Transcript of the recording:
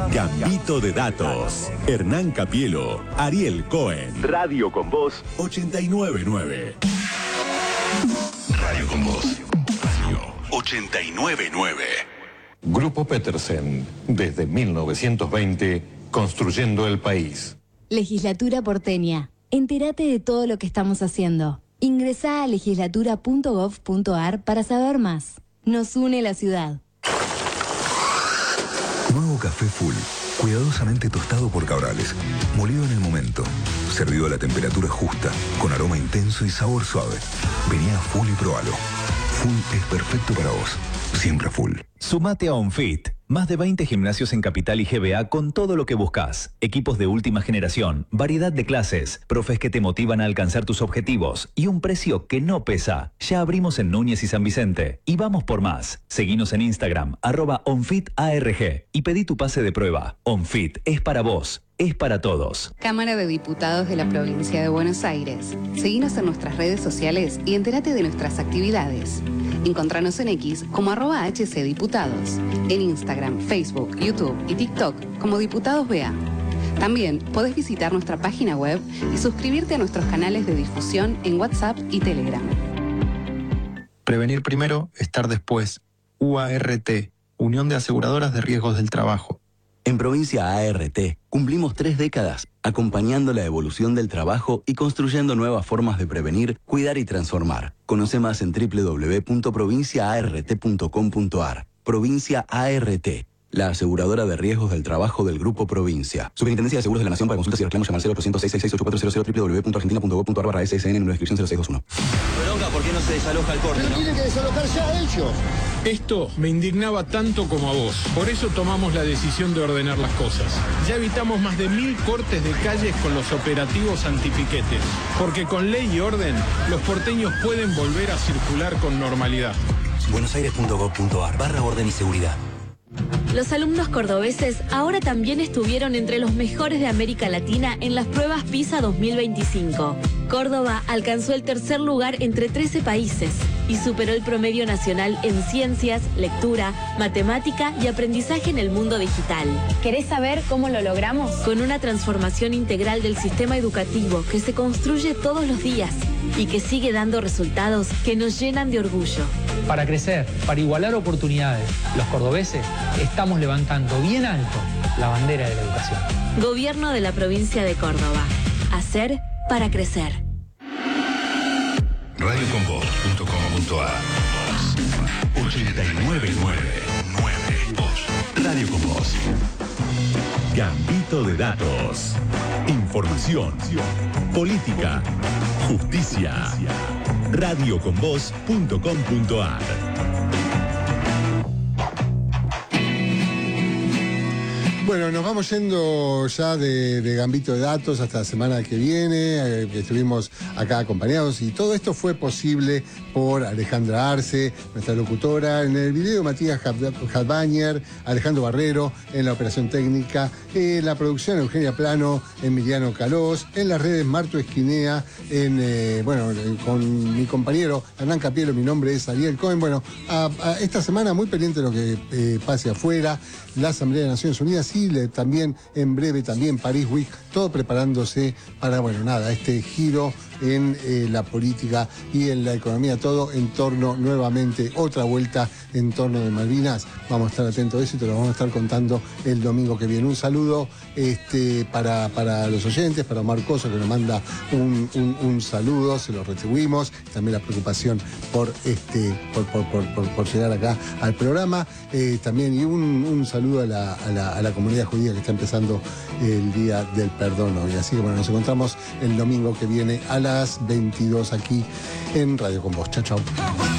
Gambito de Datos. Hernán Capielo, Ariel Cohen. Radio con Voz 899. Radio con Voz. Radio 899. Grupo Petersen, desde 1920, construyendo el país. Legislatura porteña. Entérate de todo lo que estamos haciendo. Ingresá a legislatura.gov.ar para saber más. Nos une la ciudad. Nuevo café Full, cuidadosamente tostado por Cabrales, molido en el momento, servido a la temperatura justa, con aroma intenso y sabor suave. Vení a Full y probalo. Full es perfecto para vos, siempre Full. Sumate a OnFit. Más de 20 gimnasios en Capital y GBA con todo lo que buscas. Equipos de última generación, variedad de clases, profes que te motivan a alcanzar tus objetivos y un precio que no pesa. Ya abrimos en Núñez y San Vicente y vamos por más. Seguinos en Instagram, @OnFitARG y pedí tu pase de prueba. OnFit es para vos. Es para todos. Cámara de Diputados de la Provincia de Buenos Aires. Seguinos en nuestras redes sociales y entérate de nuestras actividades. Encontranos en X como @HCDiputados. En Instagram, Facebook, YouTube y TikTok como Diputados BA. También podés visitar nuestra página web y suscribirte a nuestros canales de difusión en WhatsApp y Telegram. Prevenir primero, estar después. UART, Unión de Aseguradoras de Riesgos del Trabajo. En Provincia ART cumplimos 3 décadas acompañando la evolución del trabajo y construyendo nuevas formas de prevenir, cuidar y transformar. Conoce más en www.provinciaart.com.ar. Provincia ART, la aseguradora de riesgos del trabajo del Grupo Provincia. Superintendencia de Seguros de la Nación. Para consultas y reclamos llama al 0800-666-8400 www.argentina.gov.ar/ssn 965-0621. Bronca, ¿por qué no se desaloja el corte? Pero tienen que desalojar ya ellos. Esto me indignaba tanto como a vos. Por eso tomamos la decisión de ordenar las cosas. Ya evitamos más de 1000 cortes de calles con los operativos antipiquetes. Porque con ley y orden, los porteños pueden volver a circular con normalidad. buenosaires.gov.ar/orden y seguridad. Los alumnos cordobeses ahora también estuvieron entre los mejores de América Latina en las pruebas PISA 2025. Córdoba alcanzó el tercer lugar entre 13 países y superó el promedio nacional en ciencias, lectura, matemática y aprendizaje en el mundo digital. ¿Querés saber cómo lo logramos? Con una transformación integral del sistema educativo que se construye todos los días y que sigue dando resultados que nos llenan de orgullo. Para crecer, para igualar oportunidades, los cordobeses estamos levantando bien alto la bandera de la educación. Gobierno de la provincia de Córdoba. Hacer para crecer. radioconvoz.com.ar 899 Radio con Voz. Gambito de Datos. Información. Política. Justicia. radioconvoz.com.ar. Bueno, nos vamos yendo ya de Gambito de Datos hasta la semana que viene, que estuvimos acá acompañados, y todo esto fue posible por Alejandra Arce, nuestra locutora, en el video Matías Hadbañer, Alejandro Barrero en la operación técnica, en la producción Eugenia Plano, Emiliano Calós, en las redes Marto Esquinea, con mi compañero Hernán Capielo. Mi nombre es Ariel Cohen. Bueno, esta semana muy pendiente de lo que pase afuera, la Asamblea de Naciones Unidas y también en breve también París Week, todo preparándose para, este giro en la política y en la economía, todo en torno nuevamente, otra vuelta en torno de Malvinas. Vamos a estar atentos a eso y te lo vamos a estar contando el domingo que viene. Un saludo para los oyentes, para Omar Coso, que nos manda un saludo, se lo retribuimos, también la preocupación por llegar acá al programa, también, y un saludo a la comunidad judía que está empezando el Día del Perdón hoy. Así que nos encontramos el domingo que viene a las 22 aquí en Radio con Voz. Chao, chao.